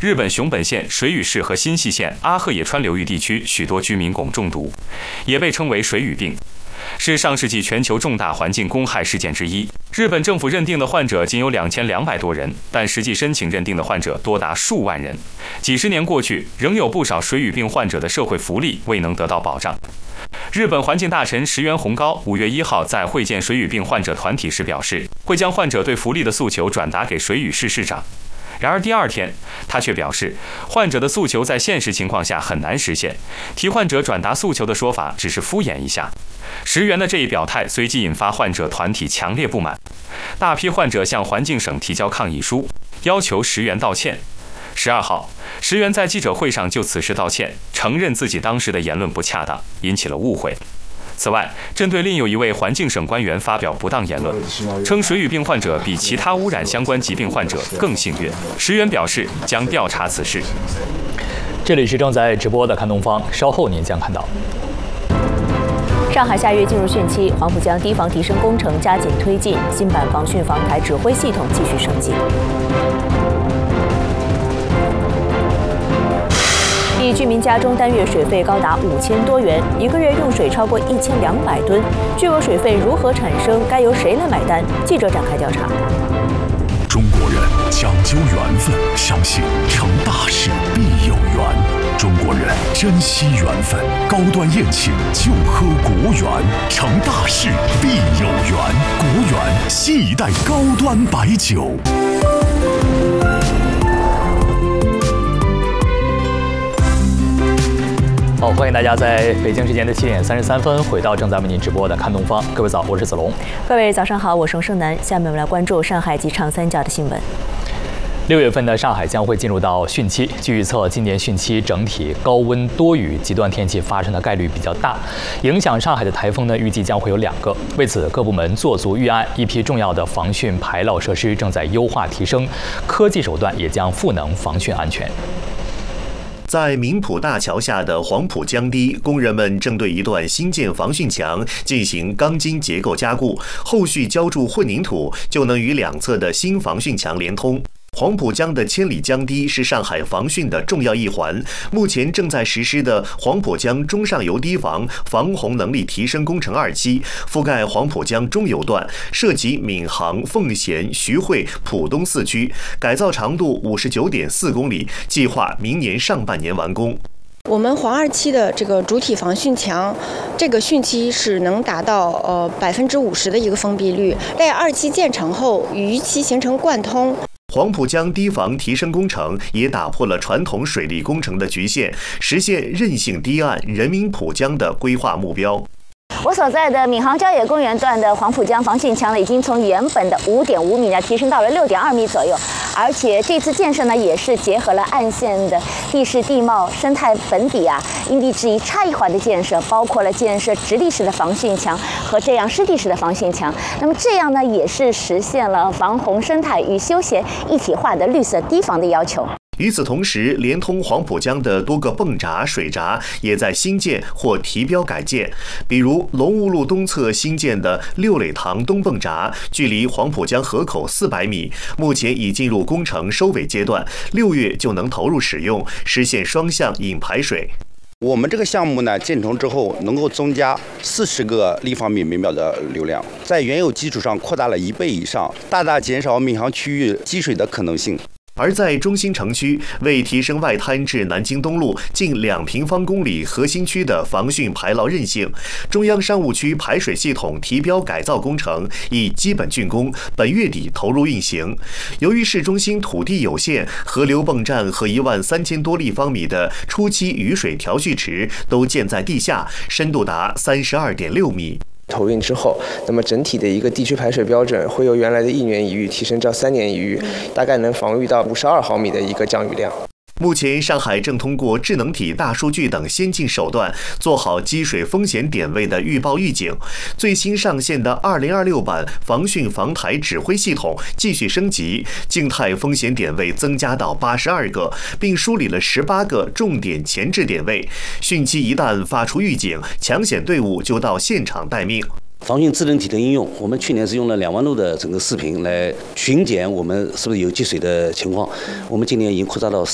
日本熊本县水俣市和新舄县阿贺野川流域地区许多居民汞中毒，也被称为水俣病，是上世纪全球重大环境公害事件之一。日本政府认定的患者仅有2200多人，但实际申请认定的患者多达数万人。几十年过去，仍有不少水俣病患者的社会福利未能得到保障。日本环境大臣石原宏高5月1号在会见水俣病患者团体时表示，会将患者对福利的诉求转达给水俣市市长。然而第二天，他却表示，患者的诉求在现实情况下很难实现，替患者转达诉求的说法只是敷衍一下。石原的这一表态随即引发患者团体强烈不满，大批患者向环境省提交抗议书，要求石原道歉。12号，石原在记者会上就此事道歉，承认自己当时的言论不恰当，引起了误会。此外，针对另有一位环境省官员发表不当言论，称水俣病患者比其他污染相关疾病患者更幸运，石原表示将调查此事。 这里是正在直播的看东方，稍后您将看到。 上海下月进入汛期，黄浦江堤防提升工程加紧推进，新版防汛防台指挥系统继续升级。一居民家中单月水费高达5000多元，一个月用水超过1200吨，巨额水费如何产生？该由谁来买单？记者展开调查。 中国人讲究缘分，相信成大事必有缘。中国人珍惜缘分，高端宴请就喝国源，成大事必有缘。国源新一代高端白酒。 好，欢迎大家在北京时间的7点33分回到正在为您直播的看东方。各位早，我是子龙。 各位早上好，我是盛楠。下面我们来关注上海及长三角的新闻。 6月份的上海将会进入到汛期，据预测，今年汛期整体高温多雨、极端天气发生的概率比较大。影响上海的台风呢，预计将会有2个。为此，各部门做足预案，一批重要的防汛排涝设施正在优化提升，科技手段也将赋能防汛安全。 在明浦大桥下的黄浦江堤，工人们正对一段新建防汛墙进行钢筋结构加固，后续浇筑混凝土就能与两侧的新防汛墙连通。黄浦江的千里江堤是上海防汛的重要一环，目前正在实施的黄浦江中上游堤防防洪能力提升工程2期，覆盖黄浦江中游段，涉及闵行、奉贤、徐汇、浦东4区，改造长度59.4公里，计划明年上半年完工。 我们黄2期的这个主体防汛墙，这个汛期是能达到50%的一个封闭率，在2期建成后与1期形成贯通。 黄浦江堤防提升工程也打破了传统水利工程的局限，实现韧性堤岸、人民浦江的规划目标。 我所在的闵行郊野公园段的黄浦江防汛墙呢，已经从原本的5.5米呢提升到了6.2米左右，而且这次建设呢也是结合了岸线的地势地貌、生态本底因地制宜、差异化的建设，包括了建设直立式的防汛墙和这样湿地式的防汛墙。那么这样呢，也是实现了防洪生态与休闲一体化的绿色堤防的要求。 与此同时，连通黄浦江的多个泵闸、水闸也在新建或提标改建。比如龙吴路东侧新建的六垒塘东泵闸，距离黄浦江河口400米，目前已进入工程收尾阶段，6月就能投入使用，实现双向引排水。 我们这个项目呢，建成之后能够增加40个立方米每秒的流量，在原有基础上扩大了1倍以上，大大减少闵行区域积水的可能性。 而在中心城区，为提升外滩至南京东路近2平方公里核心区的防汛排涝韧性，中央商务区排水系统提标改造工程已基本竣工，本月底投入运行。由于市中心土地有限，河流泵站和13000多立方米的初期雨水调蓄池都建在地下，深度达32.6米。 投运之后，那么整体的一个地区排水标准会由原来的1年一遇提升到3年一遇，大概能防御到52毫米的一个降雨量。 目前，上海正通过智能体、大数据等先进手段，做好积水风险点位的预报预警。最新上线的2026版防汛防台指挥系统继续升级，静态风险点位增加到82个，并梳理了18个重点前置点位。汛期一旦发出预警，抢险队伍就到现场待命。 防汛智能体的应用，我们去年是用了2万路的整个视频来巡检我们是不是有积水的情况，我们今年已经扩大到